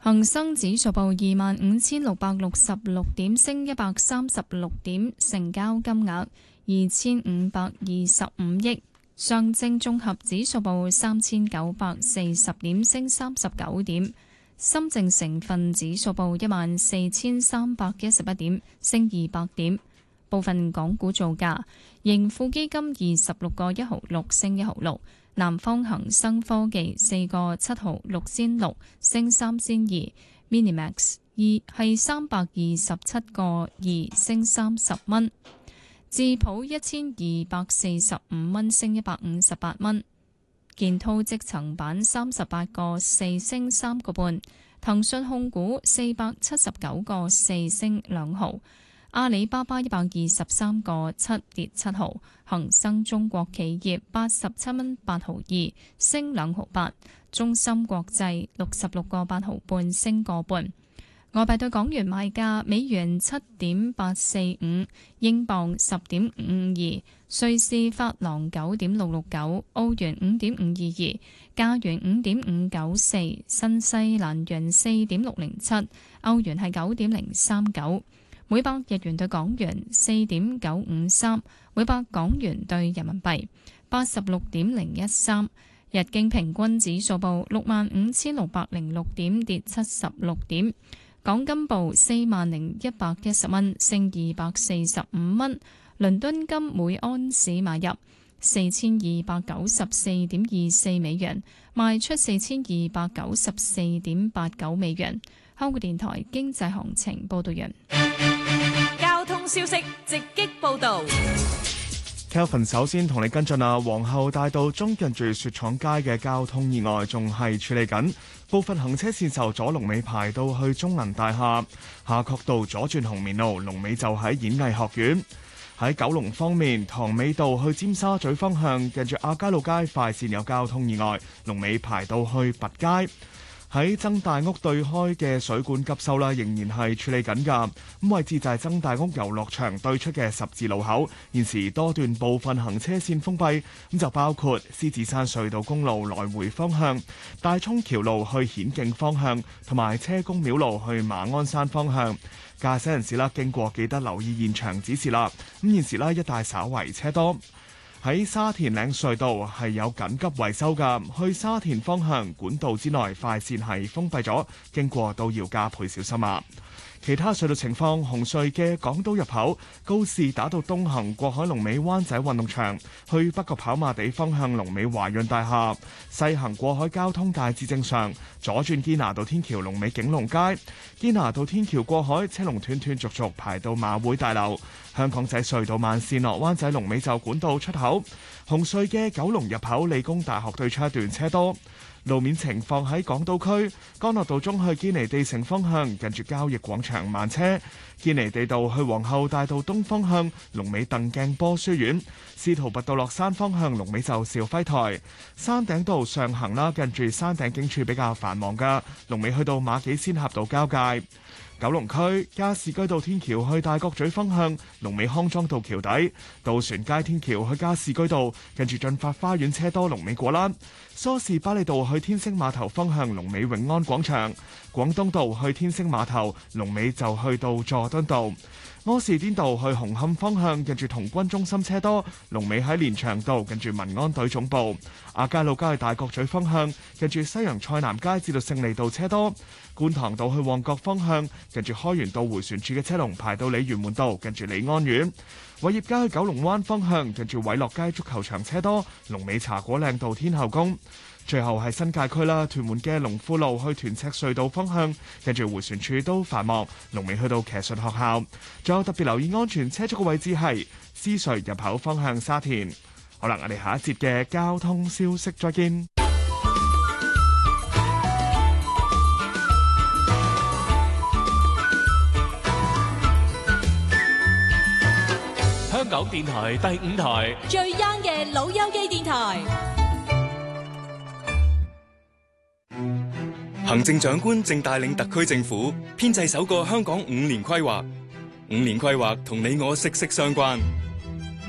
恒生指數報25,666點，升136點，成交金額2,525億。上證綜合指數報3,940點，升39點。深證成分指數報14,311點，升200點。部分港股造價：盈富基金26個1毫6升1毫6，南方恒生科技4個7毫6仙6升3仙2，Minimax 係327個2升30蚊，智普1245蚊升158蚊，建滔積層板38個4升3個半，騰訊控股479個4升2毫。阿里巴巴123個7跌7毫，恒生中國企業87蚊8毫2升2毫8，中芯國際66個8毫半升個半。外幣對港元買價：美元7.845，英鎊10.552，瑞士法郎9.669，澳元5.522，加元5.594，新西蘭元4.607，歐元係9.039。每百日元對港元4.953，每百港元對人民幣86.013。日經平均指數報65,606點，跌76點。港金報40,110蚊，升245蚊。倫敦金每安士買入4,294.24美元，賣出4,294.89美元。香港電台經濟行情報道完。 交通消息直擊報道。 Kelvin 首先同你跟進皇后大道中近住雪廠街嘅交通意外仲係處理緊，部分行車線受阻，龍尾排到去中銀大廈。夏慤道左轉紅棉路，龍尾就喺演藝學院。喺九龍方面，塘尾道去尖沙咀方向近住亞皆老街快線有交通意外，龍尾排到去拔街。喺曾大屋對開嘅水管急修仍然係處理緊㗎。咁位置就係曾大屋遊樂場對出嘅十字路口，現時多段部分行車線封閉，咁就包括獅子山隧道公路來回方向、大涌橋路去顯徑方向，同埋車公廟路去馬鞍山方向。駕駛人士經過記得留意現場指示啦。咁現時一帶稍為車多。喺沙田嶺隧道係有緊急維修㗎，去沙田方向管道之內快線係封閉咗，經過都要加倍小心啊！其他隧道情況：紅隧嘅港島入口告士打道東行過海龍尾灣仔運動場，去北角跑馬地方向龍尾華潤大廈；西行過海交通大致正常，左轉堅拿道天橋龍尾景隆街，堅拿道天橋過海車龍斷斷續續排到馬會大樓。香港仔隧道慢線落灣仔龍尾就管道出口。紅隧嘅九龍入口理工大學對出一段車多。路面情況喺港島區，干諾道中去堅尼地城方向，近住交易廣場慢車；堅尼地道去皇后大道東方向，龍尾鄧鏡波書院；司徒拔道落山方向，龍尾就肇輝台；山頂道上行啦，近住山頂警署比較繁忙噶，龍尾去到馬己仙峽道交界。九龍區加士居道天橋去大角咀方向，龍尾康莊道橋底；渡船街天橋去加士居道，近住進發花園車多，龍尾果欄；梳士巴利道去天星碼頭方向，龍尾永安廣場；廣東道去天星碼頭，龍尾就去到佐敦道；柯士甸道去紅磡方向，近住童軍中心車多，龍尾喺連翔道，近住民安隊總部；亞皆老街去大角咀方向，近住西洋菜南街至到勝利道車多；觀塘道去旺角方向，近住開源道迴旋處嘅車龍排到鯉魚門道，近住利安苑；偉業街去九龍灣方向，近住偉樂街足球場車多，龍尾茶果嶺道天后宮。最後係新界區啦，屯門嘅龍富路去屯赤隧道方向，近住迴旋處都繁忙，龍尾去到騎術學校。仲有特別留意安全車速嘅位置係獅隧入口方向沙田。好啦，我哋下一節嘅交通消息再見。 香港電台第5台最 young 嘅老友記電台。 行政長官正帶領特區政府編製首個香港5年規劃，5年規劃同你我息息相關。